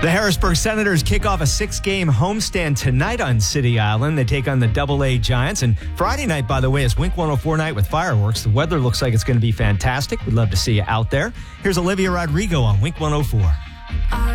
The Harrisburg Senators kick off a 6-game homestand tonight on City Island. They take on the AA Giants. And Friday night, by the way, is Wink 104 night with fireworks. The weather looks like it's going to be fantastic. We'd love to see you out there. Here's Olivia Rodrigo on Wink 104.